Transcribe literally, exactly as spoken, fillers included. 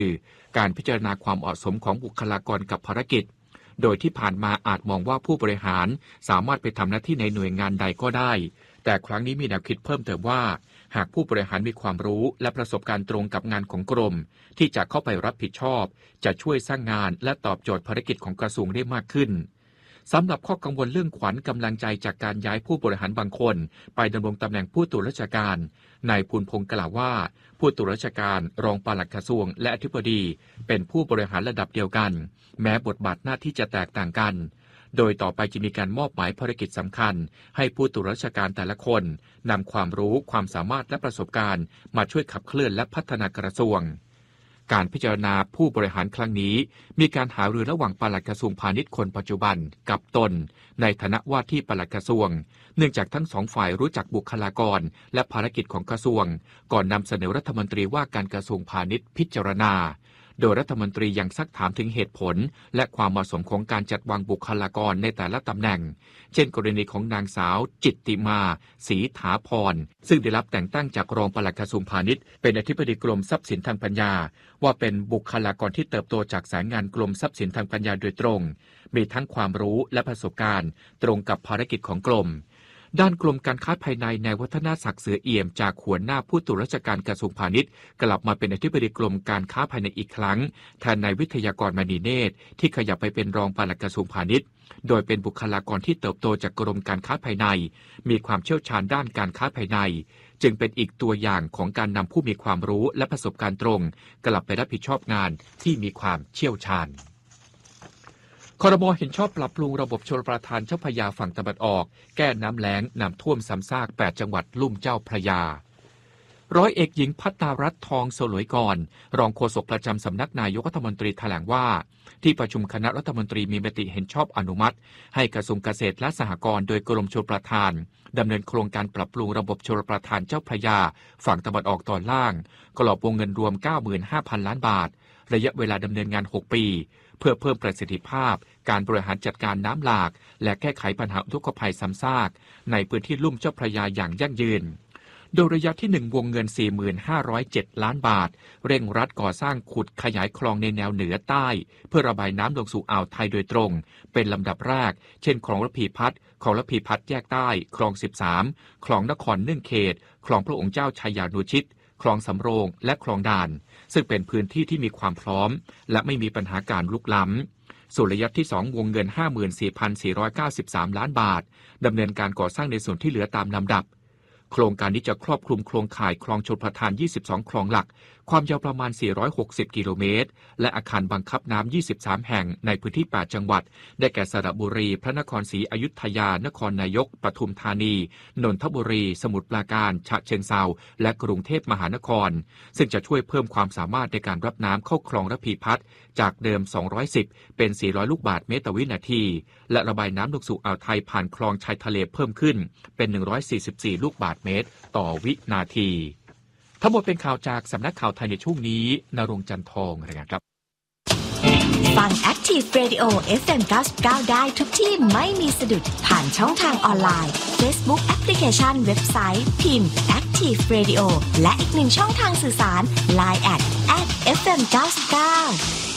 คือการพิจารณาความเหมาะสมของบุคลากรกับภารกิจโดยที่ผ่านมาอาจมองว่าผู้บริหารสามารถไปทำหน้าที่ในหน่วยงานใดก็ได้แต่ครั้งนี้มีแนวคิดเพิ่มเติมว่าหากผู้บริหารมีความรู้และประสบการณ์ตรงกับงานของกรมที่จะเข้าไปรับผิดชอบจะช่วยสร้างงานและตอบโจทย์ภารกิจของกระทรวงได้มากขึ้นสำหรับข้อกังวลเรื่องขวัญกำลังใจจากการย้ายผู้บริหารบางคนไปดำรงตำแหน่งผู้ตรวจราชการนายภูลพงศ์กล่าวว่าผู้ตรวจราชการรองปลัดกระทรวงและอธิบดีเป็นผู้บริหารระดับเดียวกันแม้บทบาทหน้าที่จะแตกต่างกันโดยต่อไปจะมีการมอบหมายภารกิจสำคัญให้ผู้ตรวจราชการแต่ละคนนำความรู้ความสามารถและประสบการณ์มาช่วยขับเคลื่อนและพัฒนากระทรวงการพิจารณาผู้บริหารครั้งนี้มีการหารือระหว่างปลัดกระทรวงพาณิชย์คนปัจจุบันกับตนในฐานะว่าที่ปลัดกระทรวงเนื่องจากทั้งสองฝ่ายรู้จักบุคลากรและภารกิจของกระทรวงก่อนนำเสนอรัฐมนตรีว่าการกระทรวงพาณิชย์พิจารณาโดยรัฐมนตรียังซักถามถึงเหตุผลและความเหมาะสมของการจัดวางบุคลากรในแต่ละตำแหน่งเช่นกรณีของนางสาวจิตติมาศรีถาพรซึ่งได้รับแต่งตั้งจากรองปลัดกระทรวงพาณิชย์เป็นอธิบดีกรมทรัพย์สินทางปัญญาว่าเป็นบุคลากรที่เติบโตจากสายงานกรมทรัพย์สินทางปัญญาโดยตรงมีทั้งความรู้และประสบการณ์ตรงกับภารกิจของกรมด้านกรมการค้าภายในนายวัฒนาศักดิ์เสือเอี่ยมจากหัวหน้าผู้ตรวจราชการกระทรวงพาณิชย์กลับมาเป็นอธิบดีกรมการค้าภายในอีกครั้งแทนนายวิทยากรมณีเนตรที่ขยับไปเป็นรองปลัดกระทรวงพาณิชย์โดยเป็นบุคลากรที่เติบโตจากกรมการค้าภายในมีความเชี่ยวชาญด้านการค้าภายในจึงเป็นอีกตัวอย่างของการนำผู้มีความรู้และประสบการณ์ตรงกลับไปรับผิดชอบงานที่มีความเชี่ยวชาญครม.เห็นชอบปรับปรุงระบบชลประทานเจ้าพระยาฝั่งตะวันออกแก้น้ำแล้งน้ำท่วมซ้ำซากแปดจังหวัดลุ่มเจ้าพระยาร้อยเอกหญิงภัตรารัตน์ทองสลวยกรรองโฆษกประจำสำนักนายกรัฐมนตรีแถลงว่าที่ประชุมคณะรัฐมนตรีมีมติเห็นชอบอนุมัติให้กระทรวงเกษตรและสหกรณ์โดยกรมชลประทานดำเนินโครงการปรับปรุงระบบชลประทานเจ้าพระยาฝั่งตะวันออกตอนล่างกรอบวงเงินรวม เก้าหมื่นห้าพัน ล้านบาทระยะเวลาดำเนินงานหกปีเพื่อเพิ่มประสิทธิภาพการบริหารจัดการน้ำหลากและแก้ไขปัญหาอุทกภัยซ้ำซากในพื้นที่ลุ่มเจ้าพระยาอย่างยั่งยืนโดยระยะที่หนึ่งวงเงิน สี่หมื่นห้าร้อยเจ็ด ล้านบาทเร่งรัดก่อสร้างขุดขยายคลองในแนวเหนือใต้เพื่อระบายน้ำลงสู่อ่าวไทยโดยตรงเป็นลำดับแรกเช่นคลองระพีพัฒน์คลองระพีพัฒน์แยกใต้คลองสิบสามคลองนครเนื่องเขตคลองพระองค์เจ้าชัยยานุชิตคลองสำโรงและคลองด่านซึ่งเป็นพื้นที่ที่มีความพร้อมและไม่มีปัญหาการลุกล้ำส่วนระยะที่สองวงเงิน ห้าหมื่นสี่พันสี่ร้อยเก้าสิบสาม ล้านบาทดำเนินการก่อสร้างในส่วนที่เหลือตามลำดับโครงการนี้จะครอบคลุมโครงข่ายคลองชลประทานยี่สิบสองคลองหลักความยาวประมาณสี่ร้อยหกสิบกิโลเมตรและอาคารบังคับน้ำยี่สิบสามแห่งในพื้นที่แปดจังหวัดได้แก่สระบุรีพระนครศรีอยุธยานครนายกปทุมธานีนนทบุรีสมุทรปราการฉะเชิงเทราและกรุงเทพมหานครซึ่งจะช่วยเพิ่มความสามารถในการรับน้ำเข้าคลองระพีพัฒน์จากเดิมสองร้อยสิบเป็นสี่ร้อยลูกบาศก์เมตรต่อวินาทีและระบายน้ำลงสู่อ่าวไทยผ่านคลองชายทะเลเพิ่มขึ้นเป็นหนึ่งร้อยสี่สิบสี่ลูกบาศก์เมตรต่อวินาทีทั้งหมดเป็นข่าวจากสำนักข่าวไทยในช่วงนี้ณรงค์จันทร์ทองรายงานครับฟัง Active Radio เอฟ เอ็ม เก้าสิบเก้าได้ทุกที่ไม่มีสะดุดผ่านช่องทางออนไลน์ Facebook Application เว็บไซต์พิมพ์ Active Radio และอีกหนึ่งช่องทางสื่อสาร ไลน์ แอท แอท เอฟ เอ็ม เก้าสิบเก้า